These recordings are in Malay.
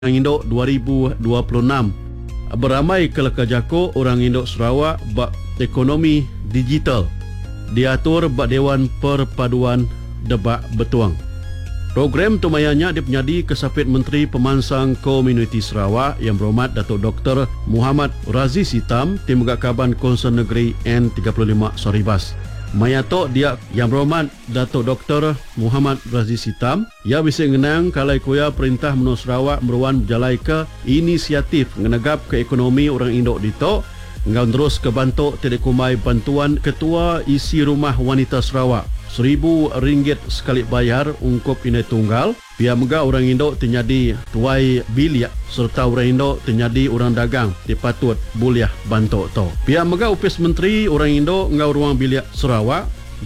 Indok 2026. Beramai kelakar jako orang Indok Sarawak bak ekonomi digital. Diatur bak Dewan Perpaduan Debak Betuang. Program tu mayanya dipenyadi kesapit Menteri Pemansang Komuniti Sarawak yang berhormat Datuk Dr. Muhammad Raziz Hitam Tim Megakaban Konsen Negeri N35 Saribas. Mayato dia yang berhormat Datuk Dr. Muhammad Raziz Hitam ia bisa ngenang kalai kuya Perintah Menua Sarawak meruan berjalai ke inisiatif ngenegap ke ekonomi orang Indok dito ngau terus ke bantuk tidak kumai bantuan Ketua Isi Rumah Wanita Sarawak RM1,000 sekali bayar ungkup inai tunggal. Pihak mega orang Indok terjadi tuai biliak serta orang Indok terjadi orang dagang dipatut buliah bantu to. Pihak mega Upis Menteri orang Indok ngau ruang biliak Sarawak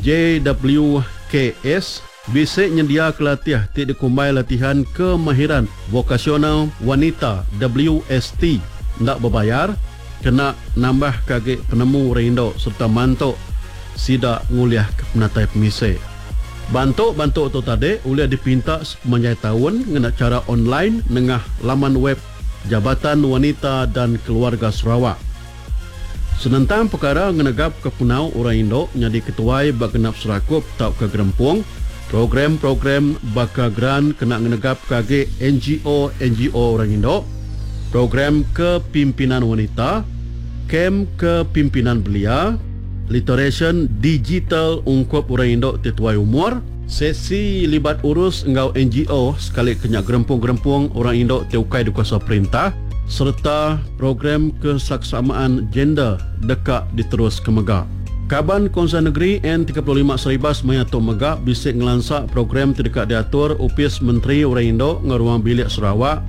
JWKS bisa nyedia kelatih tidak kumai latihan kemahiran vokasional wanita WST ndak berbayar kena nambah kage penemu orang Indok serta mantuk sida nguliah ke penatai pemisai. Bantuk-bantuk tu tadi uliah dipinta sepanjang tahun ngena cara online nengah laman web Jabatan Wanita dan Keluarga Sarawak. Senentang perkara ngenegap ke punau orang Indok nyadi ketuai bagenap serakup tau ke gerempung program-program bakagran kena ngenegap kage NGO orang Indok, program kepimpinan wanita, kem kepimpinan belia, literation digital ungkup orang Indok tetuai umur, sesi libat urus engau NGO sekali kenyak gerempung-gerempung orang Indok teukai di kuasa perintah serta program kesaksamaan gender dekak diterus ke mega. Kaban Konsen Negeri N35 Saribas menyatuk mega bisik ngelansak program terdekat diatur Upis Menteri orang Indok ngaruang bilik Sarawak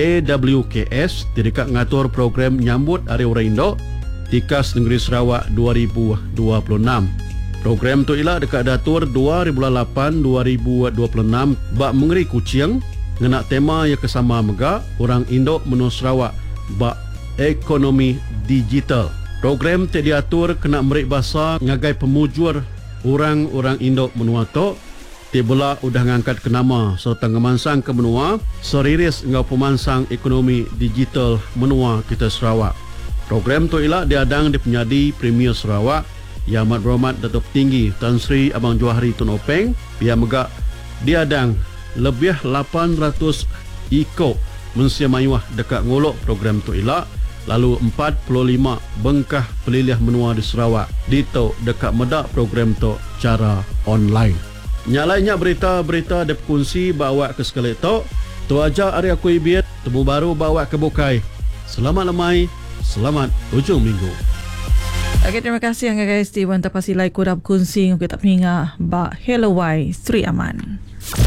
JWKS terdekat ngatur program nyambut Hari Orang Indok Tikas Negeri Sarawak 2026. Program tu ialah dekat datur 2008-2026 bak mengeri kucing ngena tema yang kesama mega orang Indok Menua Sarawak bak ekonomi digital. Program tu diatur kena merik bahasa ngagai pemujur orang-orang Indok Menua tu tibula udah ngangkat ke nama serta ngemansang ke menua seriris ngau pemansang ekonomi digital menua kita Sarawak. Program tu ialah diadang di penyadi Premier Sarawak Yang Amat Berhormat Datuk Tinggi Tan Sri Abang Johari Tun Openg. Pihak megak diadang lebih 800 ikut mensiamayuah dekat ngolok program tu ialah. Lalu 45 bengkah pelilih menua di Sarawak dito dekat medak program tu cara online. Nyalainya berita-berita dipkunsi bawa ke sekali tu. Tu aja hari aku ibiat temu baru bawa ke Bukai. Selamat lemai. Selamat hujung minggu. Okay, terima kasih yang guys di Wanta Pasilai Kurap Kunsing kita peningah ba Hello Y Sri Aman.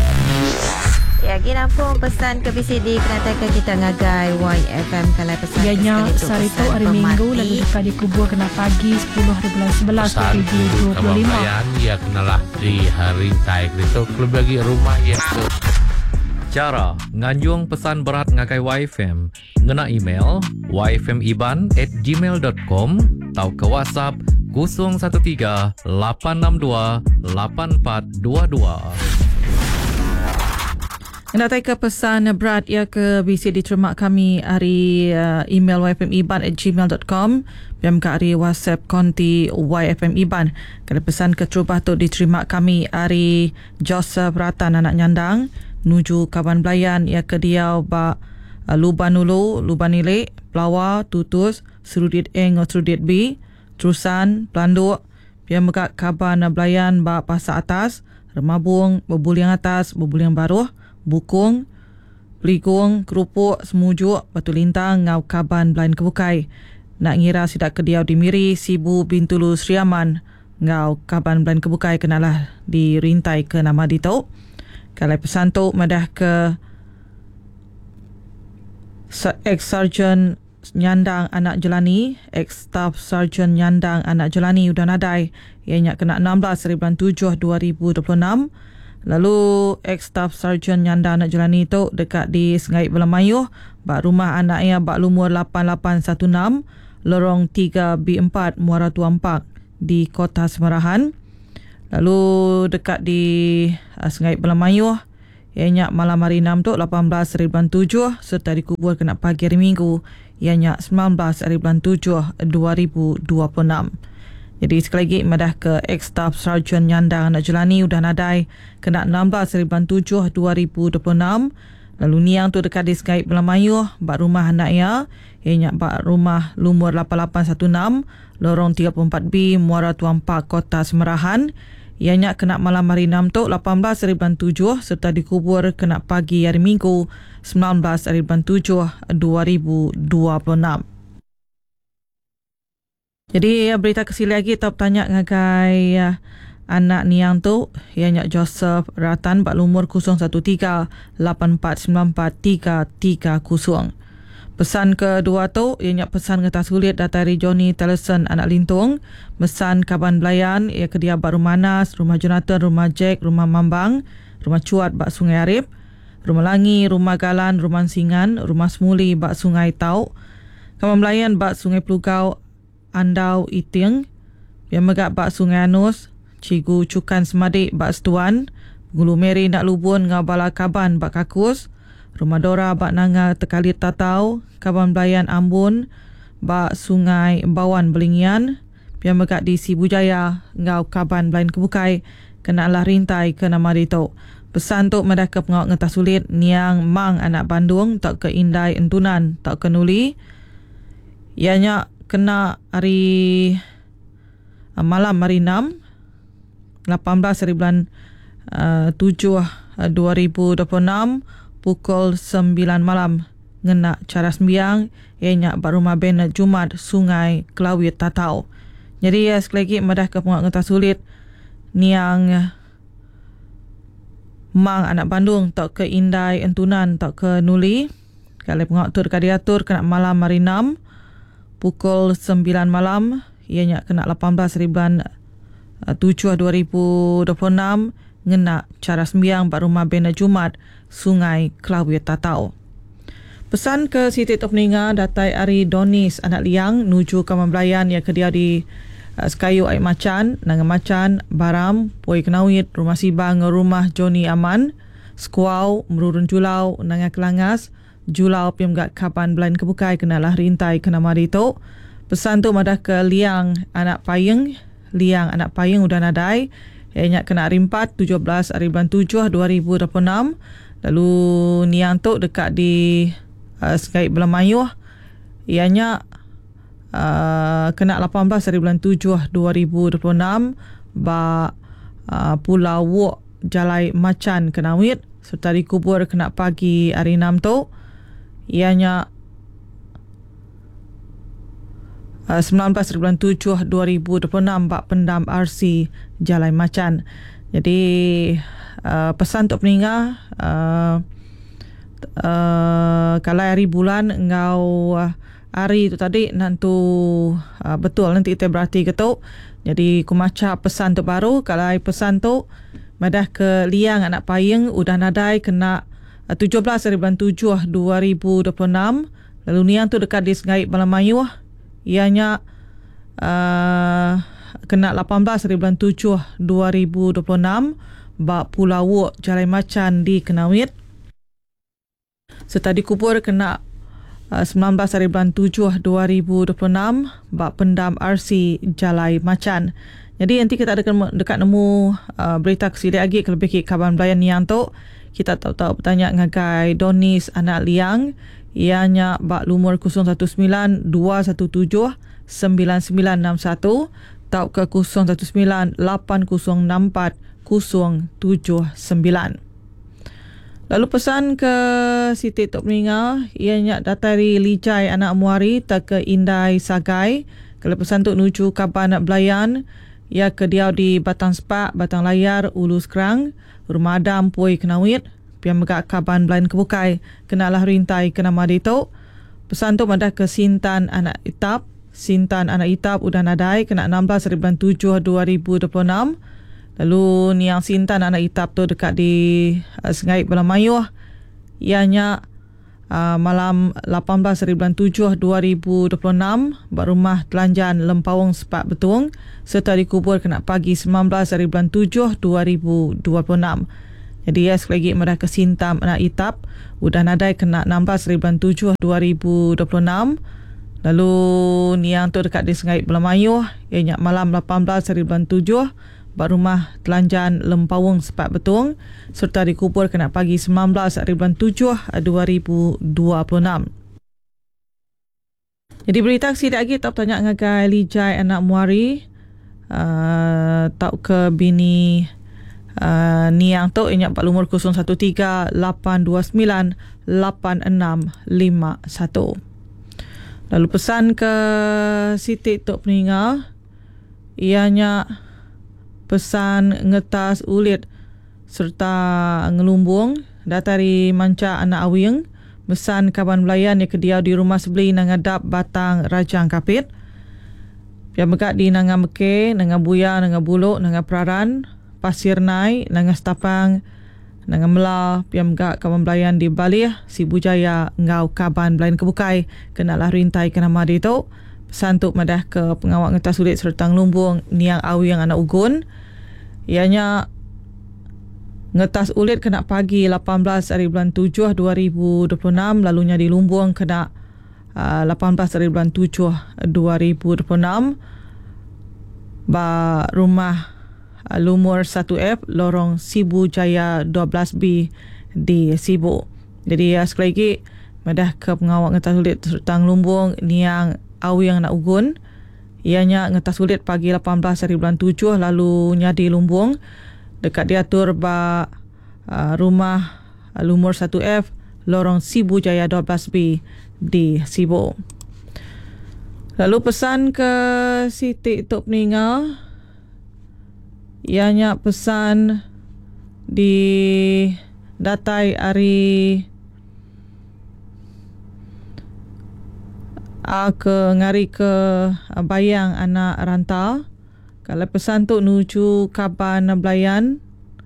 Ya, kita pun pesan ke BCD kenatakan kita ngagai YFM kalau pesan. Ianya sarito hari Minggu lalu dekat di kubur kena pagi 10 hari bulan 11 pagi 25. Ya kenalah di hari taik itu klub bagi rumah ya. Cara nganjung pesan berat ngagai YFM ngena email yfmiban@gmail.com atau ke WhatsApp 013 862 8422. Nak ke pesan berat ya ke bisa diterima kami hari email yfmiban@gmail.com dan ke hari WhatsApp konti yfmiban. Kalau pesan ke terubah tu diterima kami hari Joseph Ratan anak nyandang nuju Kaban Belayan ya ke dia ba Luban Ulu, Luban Ilek, Pelawa, Tutus, Serudit Eng, Serudit B, Terusan, Pelanduk, Pia Megak Kaban Belayan ba Pasar Atas, Remabung, Bebuliang Atas, Bebuliang Baruh, Bukung, Peligong, Kerupuk, Semujuk, Batu Lintang, Ngau Kaban Belayan Kebukai. Nak ngira sidak ke dia di Miri, Sibu Bintulu Sri Aman, Ngau Kaban Belayan Kebukai kenalah dirintai ke nama dito. Kalau pesan tu madah ke ex-sarjan Nyandang Anak Jelani, ex-staff Sarjan Nyandang Anak Jelani udah nadai. Ianya kena 16 hari bulan 7 2026. Lalu ex-staff Sarjan Nyandang Anak Jelani tu dekat di Sengai Belamayuh, bak rumah anaknya bak lumur 8816, lorong 3B4 Muara Tuampak di Kota Semerahan. Lalu dekat di Sengai Belamayuh ianya malam hari 6 tu 18 hari bulan 7 serta dikubur kena pagi hari Minggu ianya 19 hari bulan 7 2026. Jadi sekali lagi madah ke ex-staff Sarjan Nyandang Anak Jelani udah nadai kena 16 hari bulan 7 2026. Lalu niang tu dekat di Skype Belamayuh bak rumah anak ya ianya bak rumah lumur 8816 lorong 34B Muara Tuan Pak Kota Semerahan. Ianya kena malam hari 6 tu 18 hari bulan 7 serta dikubur kena pagi hari Minggu 19 hari bulan 7 2026. Jadi berita kesili lagi tak tanya ngagai anak niang tu ianya Joseph Ratan bak lumur 013-8494-330. Pesan kedua tu ianya pesan kereta sulit dari Johnny Teleson anak Lintung. Pesan Kaban Belayan ia kedia bak Rumah Nas, Rumah Jonathan, Rumah Jack, Rumah Mambang, Rumah Cuat bak Sungai Arif, Rumah Langi, Rumah Galan, Rumah Singan, Rumah Semuli bak Sungai Tau, Kaban Belayan bak Sungai Pelugau, Andau Iting, Yang Megak bak Sungai Anus, Cigu Cukan Semadik bak Setuan, Gulu Meri nak Lubun Ngabala Kaban bak Kakus, Rumah Dora bak Nanga Tekalit Tatau, Kaban Belayan Ambon bak Sungai Bawan Belingian, Yang Megak di Sibujaya ngau Kaban Belayan Kebukai kena lah rintai ke nama dito. Pesan tu mereka pengawak ngetah sulit niang mang anak Bandung tak ke Indai Entunan tak ke Nuli. Ianya kena hari malam hari 6 18 hari bulan 7 2026 pukul 9 malam ngena cara sembiang ianya bak rumah ben Jumat Sungai Kelawit Tatau. Jadi sekali lagi madah ke pengawak ngetah sulit niang mang anak Bandung tak ke Indai Entunan tak ke Nuli. Kalau pengawak tu dekat diatur kena malam hari 6 pukul 9 malam ianya kena 18 hari bulan 7 2026 ngena cara sembiang bak rumah ben Jumat Sungai Kelawit Tatau. Pesan ke Siti Tok Ninga datai Ari Donis anak Liang nuju Kaman Belayan yang kedia di Sekayu Aik Macan, Nanga Macan, Baram, Poi Kenawit, Rumah Sibang, Rumah Joni Aman, Skuau, Merurun Julau, Nanga Kelangas, Julau Piamgat Kapan Belayan Kebukai kenalah rintai kena marito. Pesan tu madah ke Liang anak Payeng, Liang anak Payeng udah nadai. Ianya kena rimpat 17 hari bulan 7 2026. Lalu niang tu dekat di Skype Belamayuh ianya kena 18 hari bulan 7 2026 bak Pulau Wok Jalai Macan Kenawit serta dikubur kena pagi hari 6 tu ianya 19 hari bulan 7 2026 bak Pendam RC Jalai Macan. Jadi pesan untuk peninggal kalau hari bulan engkau hari tu tadi nanti betul nanti kita berarti ketuk. Jadi aku macam pesan tu baru kalau hari pesan tu madah ke Liang anak Payeng udah nadai kena 17 hari bulan 7 2026. Lalu niang tu dekat di Sengait Belamayuh ianya kena 18 hari bulan 7 2026 bak Pulau Wok Jalai Macan di Kenawit serta dikubur kena 19 hari bulan 7 2026 bak Pendam RC Jalai Macan. Jadi nanti kita ada dekat nemu berita kesili lagi kelebih Kaban Belayan niang tu kita tahu bertanya ngagai Donis anak Liang ianya bak lumur 019 217 9961 tau ke 019 8064 079. Lalu pesan ke Siti Tok Meninga ianya datari Lijai anak Muari tak ke Indai Sagai. Kalau pesan tu nuju Kaban Belayan ia ke dia di Batang Sepak, Batang Layar, Ulu Sekerang, Rumah Adam Poi Kenawit, Pian Megak Kaban Belayan Kebukai kenalah rintai kena madito. Pesan tu madah ke Sintan anak Itap. Sintan anak Itap udah nadai kena 16 hari bulan 7 2026. Lalu niang Sintan anak Itap tu dekat di Sengait Belamayuh ianya malam 18 hari bulan 7 2026 bak rumah Telanjan Lempawong Sepak Betung serta dikubur kena pagi 19 hari bulan 7 2026. Jadi sekali lagi mereka Sintam nak Itap udah nadai kena 16.7 2026. Lalu Niang tu dekat di Sengait Belamayu ianya malam 18.7 bak rumah Telanjan Lempawung Sepat Betung serta dikubur kena pagi 19.7 2026. Jadi berita aksi lagi tak tanya ngagai Lijai anak Muari tak ke bini Niang tu ianya pak lumur 013 829 8651. Lalu pesan ke Siti Tok Peninggal ianya pesan ngetas ulit serta ngelumbung datari manca anak awing mesan kaban belayan yang kediau di rumah sebeli nangadap batang rajang kapit yang megak di nanga meke nanga buya nanga buluk nanga peraran pasir nai nanga stapang nanga mela yang megak kaban belayan di Bali Sibu Jaya ngau kaban belayan kebukai kenalah rintai kena madi tu pesan tu madah ke pengawak ngetas ulit serta ngelumbung Niang awing anak ugun ianya ngetas ulit kena pagi 18 hari bulan 7 2026 lalunya di Lumbung kena 18 hari bulan 7 2026 ba rumah Lumur 1F lorong Sibu Jaya 12B di Sibu. Jadi sekali lagi madah ke pengawak ngetas ulit serta Lumbung Niang Awing nak ugun ianya ngetas ulit pagi 18 hari bulan 7 lalunya di Lumbung dekat diatur ba rumah Lumur 1F lorong Sibu Jaya 12B di Sibu. Lalu pesan ke Siti Tok Peninggal ianya pesan di datai hari ke ngari ke bayang anak rantau. Kalau pesan tu nuju kaban belayan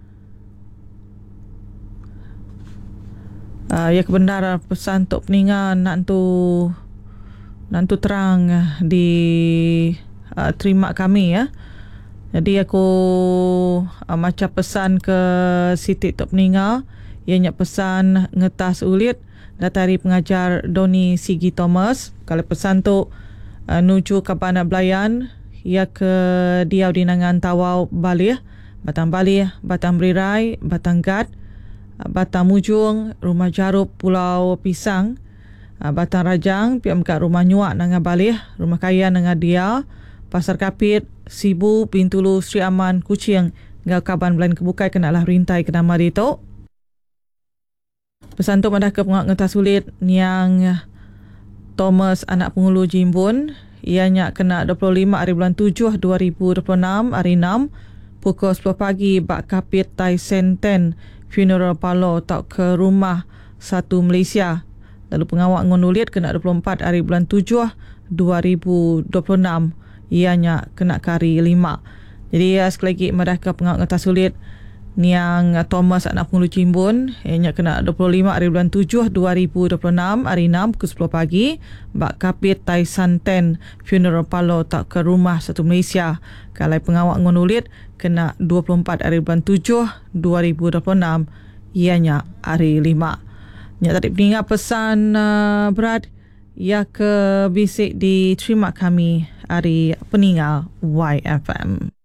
ya kebenar pesan Tok Peninggal nak tu terang di terima kami ya. Jadi aku macam pesan ke Siti Tok Peninggal ianya pesan ngetas ulit datari pengajar Doni Sigi Thomas. Kalau pesan tu nuju kaban belayan ia ke diau di nangan Tawau Bali, Batang Bali, Batang Berirai, Batang Gad, Batang Mujung, Rumah Jarup Pulau Pisang, Batang Rajang, pihak kat Rumah Nyuak nangan Bali, Rumah Kaya nangan dia, Pasar Kapit, Sibu, Bintulu, Sri Aman, Kuching, ngau kaban belayan kebukai kenalah rintai kena mari tu. Pesan tu madah ke pengak ngetas sulit Niang Thomas anak penghulu Jimbun ianya kena 25 hari bulan 7 2026 hari 6 pukul 10 pagi bak kapit Tai Senten Funeral Parlour tak ke rumah satu Malaysia. Lalu pengawak ngonulit kena 24 hari bulan 7 2026 ianya kena kari 5. Jadi sekali lagi madah ke pengawak ngetas sulit Niang Thomas anak penghulu Cimbun ianya kena 25 hari bulan 7 2026 hari 6 pukul 10 pagi bak kapit Tai Santen Funeral Parlour tak ke rumah satu Malaysia. Kalau pengawak ngonulit kena 24 hari bulan 7 2026 ianya hari 5. Nya tadi peninggal pesan berat ia ke bisik diterima kami hari peninggal YFM.